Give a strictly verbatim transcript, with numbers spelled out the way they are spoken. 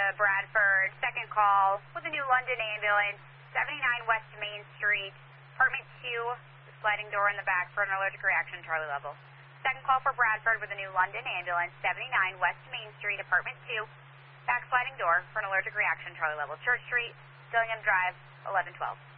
Bradford. Second call with a New London ambulance, seventy-nine West Main Street, apartment two, the sliding door in the back for an allergic reaction, Charlie level. Second call for Bradford with a New London ambulance, seventy-nine West Main Street, apartment two, back sliding door for an allergic reaction, Charlie level. Church Street, Dillingham Drive, eleven twelve.